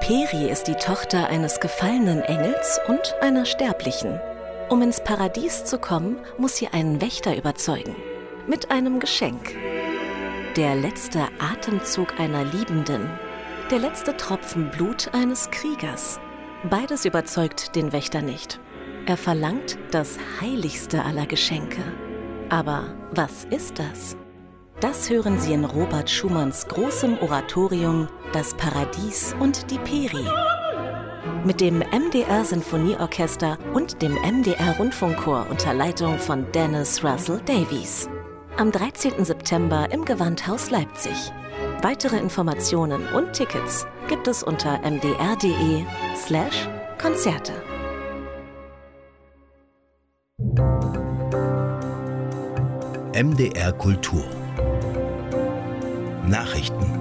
Peri ist die Tochter eines gefallenen Engels und einer Sterblichen. Um ins Paradies zu kommen, muss sie einen Wächter überzeugen. Mit einem Geschenk. Der letzte Atemzug einer Liebenden. Der letzte Tropfen Blut eines Kriegers. Beides überzeugt den Wächter nicht. Er verlangt das heiligste aller Geschenke. Aber was ist das? Das hören Sie in Robert Schumanns großem Oratorium Das Paradies und die Peri. Mit dem MDR-Sinfonieorchester und dem MDR-Rundfunkchor unter Leitung von Dennis Russell Davies. Am 13. September im Gewandhaus Leipzig. Weitere Informationen und Tickets gibt es unter mdr.de/Konzerte. MDR Kultur Nachrichten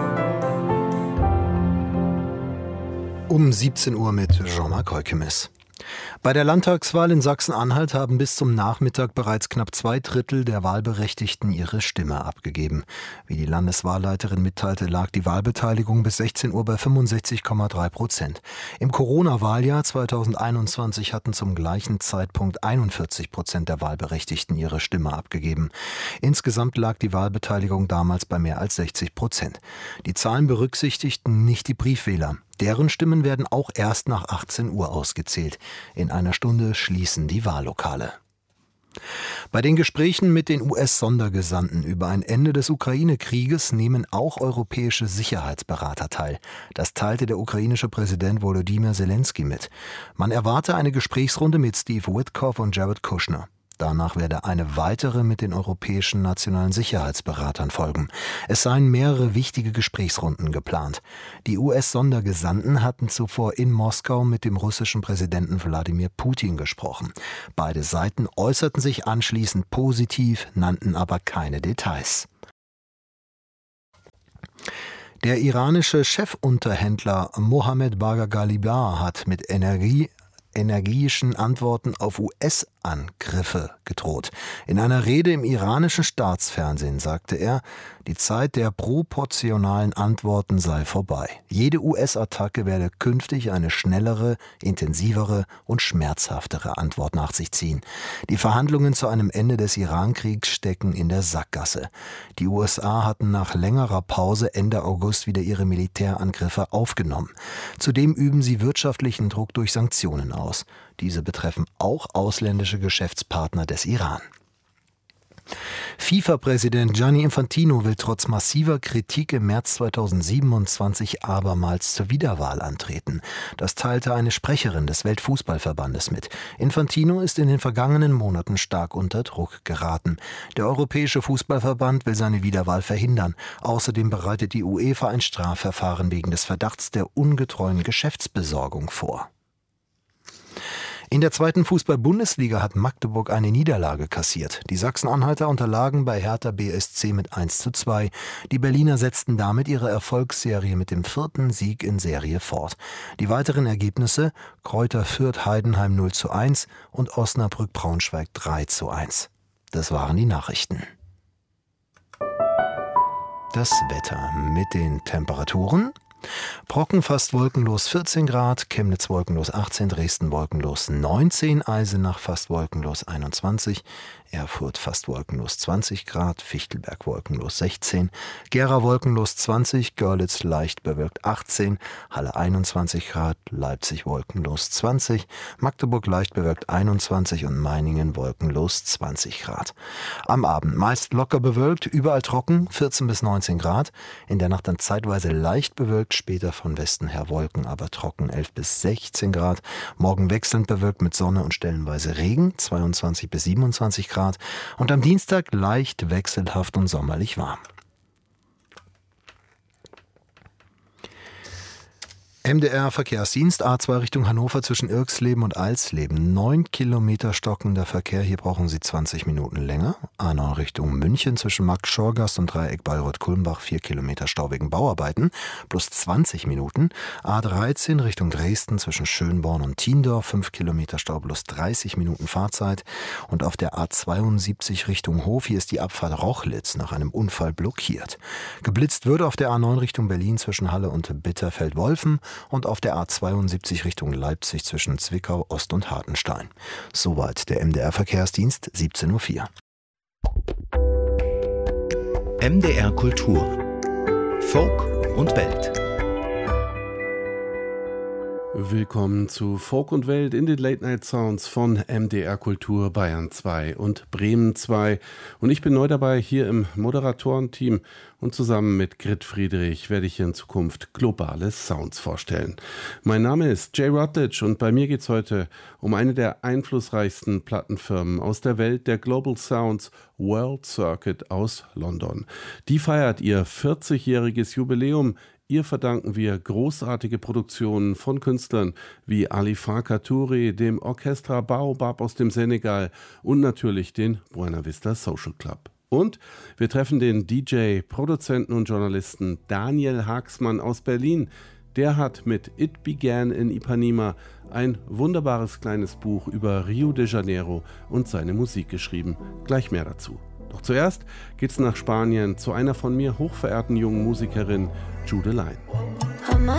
um 17 Uhr mit Jean-Marc Heukemes. Bei der Landtagswahl in Sachsen-Anhalt haben bis zum Nachmittag bereits knapp 2/3 der Wahlberechtigten ihre Stimme abgegeben. Wie die Landeswahlleiterin mitteilte, lag die Wahlbeteiligung bis 16 Uhr bei 65,3%. Im Corona-Wahljahr 2021 hatten zum gleichen Zeitpunkt 41% der Wahlberechtigten ihre Stimme abgegeben. Insgesamt lag die Wahlbeteiligung damals bei mehr als 60%. Die Zahlen berücksichtigten nicht die Briefwähler. Deren Stimmen werden auch erst nach 18 Uhr ausgezählt. In einer Stunde schließen die Wahllokale. Bei den Gesprächen mit den US-Sondergesandten über ein Ende des Ukraine-Krieges nehmen auch europäische Sicherheitsberater teil. Das teilte der ukrainische Präsident Volodymyr Zelensky mit. Man erwarte eine Gesprächsrunde mit Steve Witkoff und Jared Kushner. Danach werde eine weitere mit den europäischen nationalen Sicherheitsberatern folgen. Es seien mehrere wichtige Gesprächsrunden geplant. Die US-Sondergesandten hatten zuvor in Moskau mit dem russischen Präsidenten Wladimir Putin gesprochen. Beide Seiten äußerten sich anschließend positiv, nannten aber keine Details. Der iranische Chefunterhändler Mohammed Bagher Ghalibaf hat mit energischen Antworten auf US-Angriffe gedroht. In einer Rede im iranischen Staatsfernsehen sagte er, die Zeit der proportionalen Antworten sei vorbei. Jede US-Attacke werde künftig eine schnellere, intensivere und schmerzhaftere Antwort nach sich ziehen. Die Verhandlungen zu einem Ende des Iran-Kriegs stecken in der Sackgasse. Die USA hatten nach längerer Pause Ende August wieder ihre Militärangriffe aufgenommen. Zudem üben sie wirtschaftlichen Druck durch Sanktionen aus. Diese betreffen auch ausländische Geschäftspartner des Iran. FIFA-Präsident Gianni Infantino will trotz massiver Kritik im März 2027 abermals zur Wiederwahl antreten. Das teilte eine Sprecherin des Weltfußballverbandes mit. Infantino ist in den vergangenen Monaten stark unter Druck geraten. Der Europäische Fußballverband will seine Wiederwahl verhindern. Außerdem bereitet die UEFA ein Strafverfahren wegen des Verdachts der ungetreuen Geschäftsbesorgung vor. In der 2. Fußball-Bundesliga hat Magdeburg eine Niederlage kassiert. Die Sachsen-Anhalter unterlagen bei Hertha BSC mit 1:2. Die Berliner setzten damit ihre Erfolgsserie mit dem 4. Sieg in Serie fort. Die weiteren Ergebnisse: Greuther Fürth Heidenheim 0:1 und Osnabrück Braunschweig 3:1. Das waren die Nachrichten. Das Wetter mit den Temperaturen: Brocken fast wolkenlos 14 Grad, Chemnitz wolkenlos 18, Dresden wolkenlos 19, Eisenach fast wolkenlos 21, Erfurt fast wolkenlos 20 Grad, Fichtelberg wolkenlos 16, Gera wolkenlos 20, Görlitz leicht bewölkt 18, Halle 21 Grad, Leipzig wolkenlos 20, Magdeburg leicht bewölkt 21 und Meiningen wolkenlos 20 Grad. Am Abend meist locker bewölkt, überall trocken, 14 bis 19 Grad, in der Nacht dann zeitweise leicht bewölkt, später von Westen her Wolken, aber trocken 11 bis 16 Grad. Morgen wechselnd bewölkt mit Sonne und stellenweise Regen, 22 bis 27 Grad. Und am Dienstag leicht wechselhaft und sommerlich warm. MDR-Verkehrsdienst A2 Richtung Hannover zwischen Irxleben und Alsleben. 9 Kilometer stockender Verkehr, hier brauchen Sie 20 Minuten länger. A9 Richtung München zwischen Markt-Schorgast und Dreieck Bayreuth-Kulmbach 4 Kilometer Stau wegen Bauarbeiten, plus 20 Minuten. A13 Richtung Dresden zwischen Schönborn und Tiendorf 5 Kilometer Stau plus 30 Minuten Fahrzeit. Und auf der A72 Richtung Hof, hier ist die Abfahrt Rochlitz nach einem Unfall blockiert. Geblitzt wird auf der A9 Richtung Berlin zwischen Halle und Bitterfeld-Wolfen. und auf der A72 Richtung Leipzig zwischen Zwickau Ost und Hartenstein. Soweit der MDR-Verkehrsdienst, 17:04 Uhr. MDR Kultur. Folk und Welt. Willkommen zu Folk und Welt in den Late Night Sounds von MDR Kultur Bayern 2 und Bremen 2. Und ich bin neu dabei hier im Moderatorenteam und zusammen mit Grit Friedrich werde ich hier in Zukunft globale Sounds vorstellen. Mein Name ist Jay Rutledge und bei mir geht es heute um eine der einflussreichsten Plattenfirmen aus der Welt der Global Sounds, World Circuit aus London. Die feiert ihr 40-jähriges Jubiläum. Ihr verdanken wir großartige Produktionen von Künstlern wie Ali Farka Touré, dem Orchestra Baobab aus dem Senegal und natürlich den Buena Vista Social Club. Und wir treffen den DJ, Produzenten und Journalisten Daniel Haaksman aus Berlin. Der hat mit It Began in Ipanema ein wunderbares kleines Buch über Rio de Janeiro und seine Musik geschrieben. Gleich mehr dazu. Doch zuerst geht's nach Spanien zu einer von mir hochverehrten jungen Musikerin, Jude Line.